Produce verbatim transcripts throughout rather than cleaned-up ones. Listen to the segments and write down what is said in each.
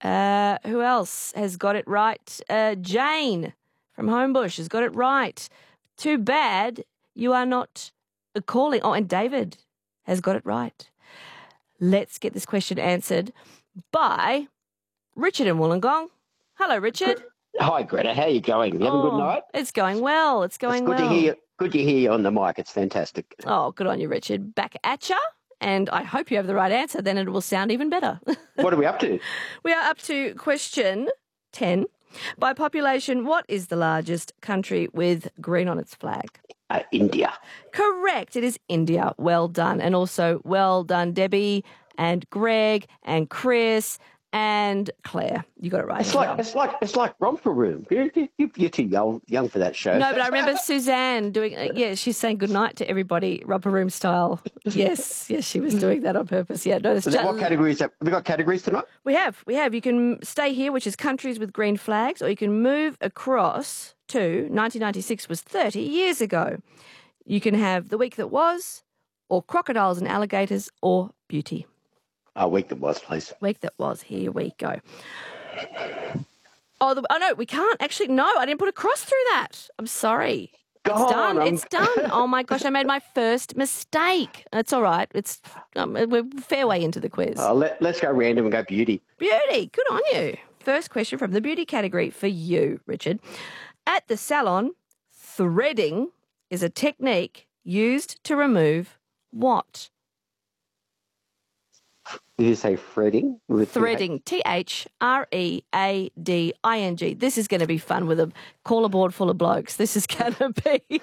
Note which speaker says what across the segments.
Speaker 1: Uh, who else has got it right? Uh, Jane from Homebush has got it right. Too bad you are not calling. Oh, and David has got it right. Let's get this question answered by Richard in Wollongong. Hello, Richard.
Speaker 2: Hi, Greta. How are you going? You having
Speaker 1: oh,
Speaker 2: a good night?
Speaker 1: It's going well. It's going
Speaker 2: it's good
Speaker 1: well.
Speaker 2: To hear, good to hear you on the mic. It's fantastic.
Speaker 1: Oh, good on you, Richard. Back at ya. And I hope you have the right answer. Then it will sound even better.
Speaker 2: What are we up to?
Speaker 1: We are up to question ten. By population, what is the largest country with green on its flag?
Speaker 2: Uh, India.
Speaker 1: Correct. It is India. Well done. And also well done, Debbie and Greg and Chris and Claire. You got it right.
Speaker 2: It's
Speaker 1: as
Speaker 2: like
Speaker 1: well.
Speaker 2: it's like it's like Romper Room. You're, you're, you're too young young for that show.
Speaker 1: No, but I remember Suzanne doing. Uh, yeah, she's saying goodnight to everybody, Romper Room style. Yes, yes, she was doing that on purpose. Yeah, no. It's just,
Speaker 2: what categories have we got? Categories tonight?
Speaker 1: We have, we have. You can stay here, which is countries with green flags, or you can move across to nineteen ninety-six was thirty years ago. You can have the week that was, or crocodiles and alligators, or beauty.
Speaker 2: A week that was, please.
Speaker 1: Week that was. Here we go. Oh, the, oh no, we can't actually. No, I didn't put a cross through that. I'm sorry.
Speaker 2: Go
Speaker 1: it's
Speaker 2: on,
Speaker 1: done.
Speaker 2: I'm...
Speaker 1: It's done. Oh my gosh, I made my first mistake. It's all right. It's um, we're fair way into the quiz.
Speaker 2: Oh, let, let's go random and go beauty.
Speaker 1: Beauty. Good on you. First question from the beauty category for you, Richard. At the salon, threading is a technique used to remove what?
Speaker 2: Did you say threading? With
Speaker 1: Threading, T H R E A D I N G. This is going to be fun with a caller board full of blokes. This is going to be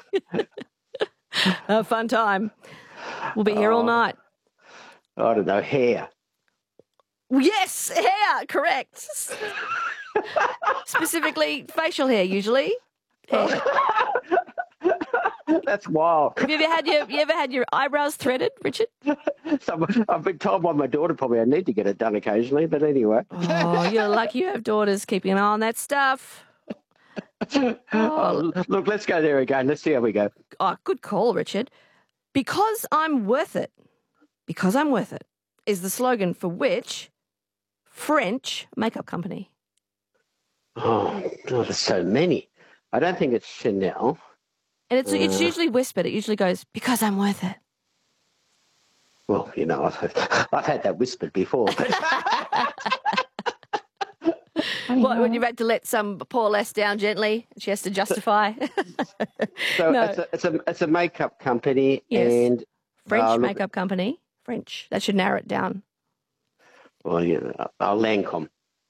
Speaker 1: a fun time. We'll be here
Speaker 2: oh,
Speaker 1: all night.
Speaker 2: I don't know, hair.
Speaker 1: Yes, hair, correct. Specifically facial hair, usually. Hair.
Speaker 2: That's wild.
Speaker 1: Have you ever had your you ever had your eyebrows threaded, Richard?
Speaker 2: So, I've been told by my daughter probably I need to get it done occasionally, but anyway.
Speaker 1: Oh, you're lucky you have daughters keeping an eye on that stuff.
Speaker 2: Oh. Oh, look, let's go there again. Let's see how we go.
Speaker 1: Oh, good call, Richard. Because I'm worth it. Because I'm worth it is the slogan for which French makeup company?
Speaker 2: Oh, God, there's so many. I don't think it's Chanel.
Speaker 1: And it's, uh, it's usually whispered. It usually goes, because I'm worth it.
Speaker 2: Well, you know, I've, I've had that whispered before.
Speaker 1: What, when you've had to let some poor lass down gently, she has to justify?
Speaker 2: So
Speaker 1: no.
Speaker 2: it's, a, it's, a, it's a makeup company.
Speaker 1: Yes.
Speaker 2: And
Speaker 1: French
Speaker 2: uh, look,
Speaker 1: makeup company. French. That should narrow it down.
Speaker 2: Well, yeah, uh, Lancome.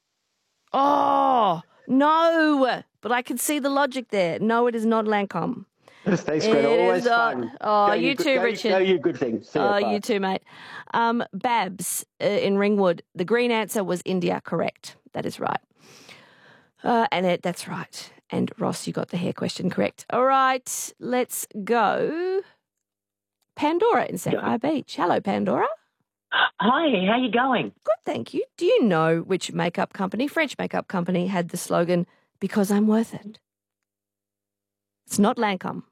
Speaker 1: Oh, no. But I can see the logic there. No, it is not Lancome.
Speaker 2: Thanks, Greta. Always fun.
Speaker 1: Oh,
Speaker 2: go
Speaker 1: you,
Speaker 2: you
Speaker 1: too,
Speaker 2: go,
Speaker 1: Richard.
Speaker 2: Go you good things. See
Speaker 1: oh,
Speaker 2: you,
Speaker 1: you too, mate. Um, Babs uh, in Ringwood. The green answer was India. Correct. That is right. Uh, and it, that's right. And Ross, you got the hair question correct. All right, let's go. Pandora in Sapphire Beach. Hello, Pandora.
Speaker 3: Hi, how you going?
Speaker 1: Good, thank you. Do you know which makeup company, French makeup company, had the slogan, because I'm worth it? It's not Lancome.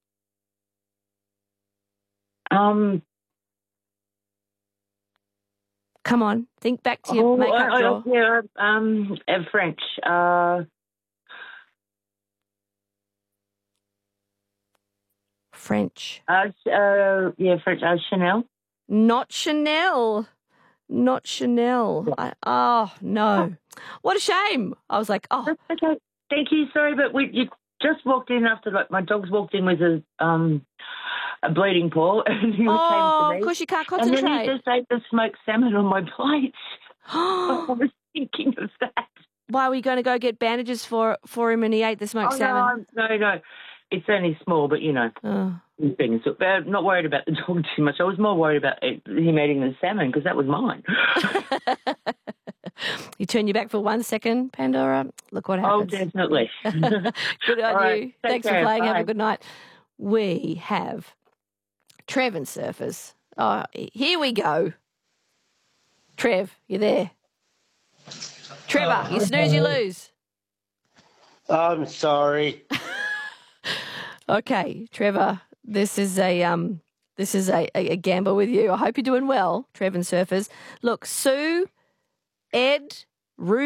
Speaker 3: Um,
Speaker 1: Come on, think back to your
Speaker 3: oh,
Speaker 1: makeup
Speaker 3: uh,
Speaker 1: drawer.
Speaker 3: Yeah, um, uh, French. Uh,
Speaker 1: French.
Speaker 3: uh, uh, yeah, French. Uh, Chanel.
Speaker 1: Not Chanel. Not Chanel. I, oh, no. What a shame. I was like, oh.
Speaker 3: That's okay. Thank you. Sorry, but we you just walked in after, like, my dog's walked in with a um a bleeding paw, and he
Speaker 1: Oh,
Speaker 3: came to me.
Speaker 1: of course you can't
Speaker 3: And
Speaker 1: concentrate.
Speaker 3: then he just ate the smoked salmon on my plate. I was thinking of that.
Speaker 1: Why were you going to go get bandages for, for him and he ate the smoked
Speaker 3: Oh,
Speaker 1: salmon?
Speaker 3: no, no, no. It's only small, but, you know.
Speaker 1: Oh.
Speaker 3: Things. But I'm not worried about the dog too much. I was more worried about it, him eating the salmon because that was mine.
Speaker 1: You turn your back for one second, Pandora. Look what happens.
Speaker 3: Oh, definitely.
Speaker 1: Good on
Speaker 3: All
Speaker 1: you.
Speaker 3: right,
Speaker 1: Thanks
Speaker 3: care.
Speaker 1: for playing.
Speaker 3: Bye.
Speaker 1: Have a good night. We have Trev and Surfers. Oh, here we go. Trev, you there? Trevor, you snooze, you lose.
Speaker 4: I'm sorry.
Speaker 1: Okay, Trevor, this is a um, this is a, a, a gamble with you. I hope you're doing well, Trev and Surfers. Look, Sue, Ed, Ruby.